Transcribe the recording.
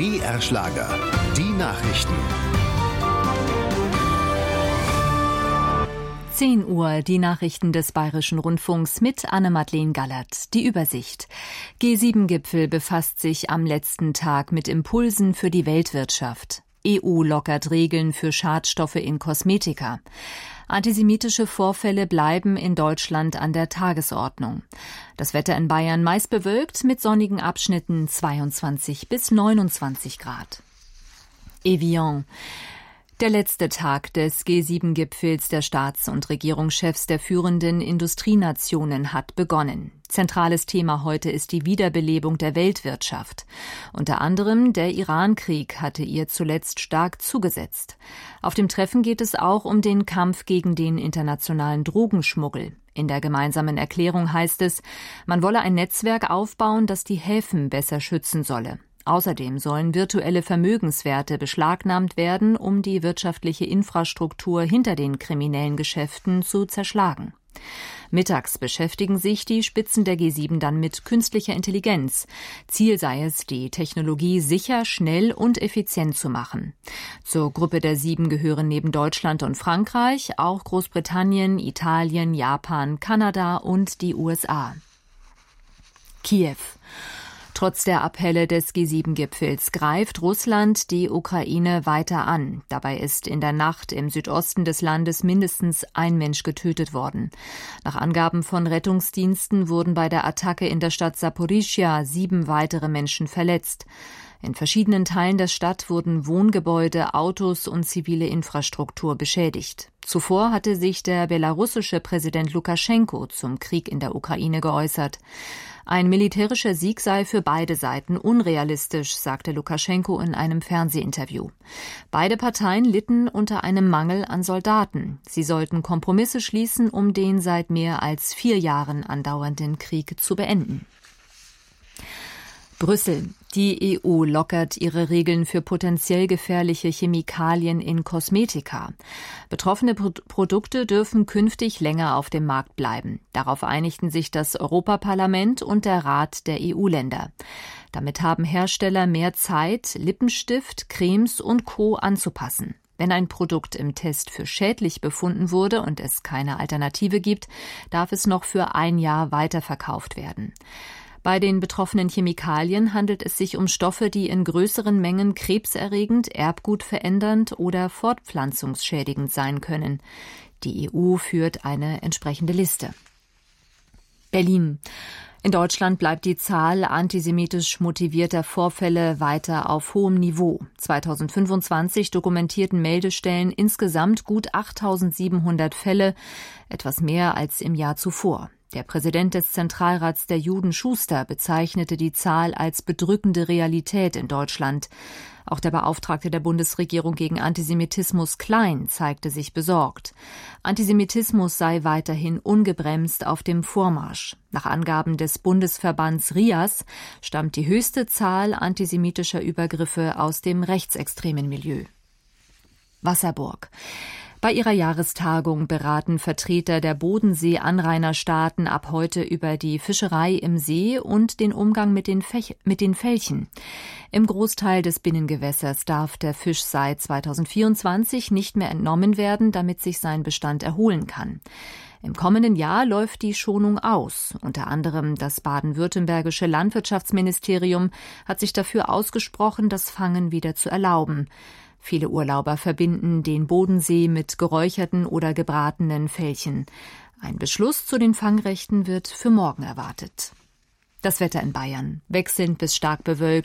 BR Schlager, die Nachrichten. 10 Uhr, die Nachrichten des Bayerischen Rundfunks mit Anne-Madeleine Gallert. Die Übersicht. G7-Gipfel befasst sich am letzten Tag mit Impulsen für die Weltwirtschaft. EU lockert Regeln für Schadstoffe in Kosmetika. Antisemitische Vorfälle bleiben in Deutschland an der Tagesordnung. Das Wetter in Bayern meist bewölkt mit sonnigen Abschnitten 22 bis 29 Grad. Evian. Der letzte Tag des G7-Gipfels der Staats- und Regierungschefs der führenden Industrienationen hat begonnen. Zentrales Thema heute ist die Wiederbelebung der Weltwirtschaft. Unter anderem der Iran-Krieg hatte ihr zuletzt stark zugesetzt. Auf dem Treffen geht es auch um den Kampf gegen den internationalen Drogenschmuggel. In der gemeinsamen Erklärung heißt es, man wolle ein Netzwerk aufbauen, das die Häfen besser schützen solle. Außerdem sollen virtuelle Vermögenswerte beschlagnahmt werden, um die wirtschaftliche Infrastruktur hinter den kriminellen Geschäften zu zerschlagen. Mittags beschäftigen sich die Spitzen der G7 dann mit künstlicher Intelligenz. Ziel sei es, die Technologie sicher, schnell und effizient zu machen. Zur Gruppe der 7 gehören neben Deutschland und Frankreich auch Großbritannien, Italien, Japan, Kanada und die USA. Kiew. Trotz der Appelle des G7-Gipfels greift Russland die Ukraine weiter an. Dabei ist in der Nacht im Südosten des Landes mindestens ein Mensch getötet worden. Nach Angaben von Rettungsdiensten wurden bei der Attacke in der Stadt Saporischschja 7 weitere Menschen verletzt. In verschiedenen Teilen der Stadt wurden Wohngebäude, Autos und zivile Infrastruktur beschädigt. Zuvor hatte sich der belarussische Präsident Lukaschenko zum Krieg in der Ukraine geäußert. Ein militärischer Sieg sei für beide Seiten unrealistisch, sagte Lukaschenko in einem Fernsehinterview. Beide Parteien litten unter einem Mangel an Soldaten. Sie sollten Kompromisse schließen, um den seit mehr als 4 Jahren andauernden Krieg zu beenden. Brüssel. Die EU lockert ihre Regeln für potenziell gefährliche Chemikalien in Kosmetika. Betroffene Produkte dürfen künftig länger auf dem Markt bleiben. Darauf einigten sich das Europaparlament und der Rat der EU-Länder. Damit haben Hersteller mehr Zeit, Lippenstift, Cremes und Co. anzupassen. Wenn ein Produkt im Test für schädlich befunden wurde und es keine Alternative gibt, darf es noch für 1 Jahr weiterverkauft werden. Bei den betroffenen Chemikalien handelt es sich um Stoffe, die in größeren Mengen krebserregend, erbgutverändernd oder fortpflanzungsschädigend sein können. Die EU führt eine entsprechende Liste. Berlin. In Deutschland bleibt die Zahl antisemitisch motivierter Vorfälle weiter auf hohem Niveau. 2025 dokumentierten Meldestellen insgesamt gut 8.700 Fälle, etwas mehr als im Jahr zuvor. Der Präsident des Zentralrats der Juden, Schuster, bezeichnete die Zahl als bedrückende Realität in Deutschland. Auch der Beauftragte der Bundesregierung gegen Antisemitismus, Klein, zeigte sich besorgt. Antisemitismus sei weiterhin ungebremst auf dem Vormarsch. Nach Angaben des Bundesverbands RIAS stammt die höchste Zahl antisemitischer Übergriffe aus dem rechtsextremen Milieu. Wasserburg. Bei ihrer Jahrestagung beraten Vertreter der Bodensee-Anrainerstaaten ab heute über die Fischerei im See und den Umgang mit den Felchen. Im Großteil des Binnengewässers darf der Fisch seit 2024 nicht mehr entnommen werden, damit sich sein Bestand erholen kann. Im kommenden Jahr läuft die Schonung aus. Unter anderem das baden-württembergische Landwirtschaftsministerium hat sich dafür ausgesprochen, das Fangen wieder zu erlauben. Viele Urlauber verbinden den Bodensee mit geräucherten oder gebratenen Felchen. Ein Beschluss zu den Fangrechten wird für morgen erwartet. Das Wetter in Bayern. Wechselnd bis stark bewölkt.